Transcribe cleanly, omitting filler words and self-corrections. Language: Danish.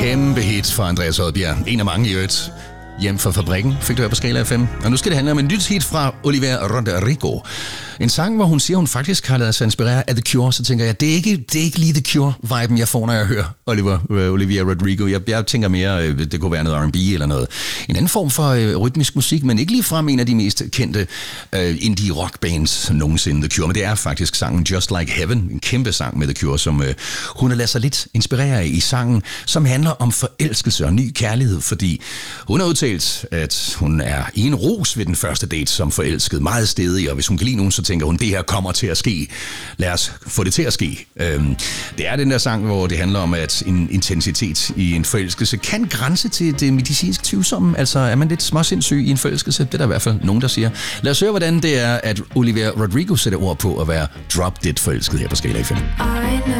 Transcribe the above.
Kæmpe hit fra Andreas Odbjerg. En af mange i øvrigt. Hjem fra fabrikken fik du her på Skala FM. Og nu skal det handle om en nyt hit fra Olivia Rodrigo. En sang, hvor hun siger, hun faktisk har ladet sig inspirere af The Cure. Så tænker jeg, det er ikke lige The Cure-viben, jeg får, når jeg hører Olivia Rodrigo. Jeg tænker mere, det kunne være noget R&B eller noget. En anden form for rytmisk musik, men ikke ligefrem en af de mest kendte indie rockbands nogensinde, The Cure. Men det er faktisk sangen Just Like Heaven, en kæmpe sang med The Cure, som hun har ladet sig lidt inspirere af i sangen, som handler om forelskelse og ny kærlighed, fordi hun har udtalt, at hun er i en rus ved den første date som forelsket, meget stedig, og hvis hun kan lide nogen, så tænker hun, det her kommer til at ske. Lad os få det til at ske. Det er den der sang, hvor det handler om, at en intensitet i en forelskelse kan grænse til det medicinsk tvivlsomme. Altså er man lidt småsindssyg i en forelskelse? Det er der i hvert fald nogen, der siger. Lad os høre, hvordan det er, at Olivia Rodrigo sætter ord på at være drop dead forelsket her på Skala FM.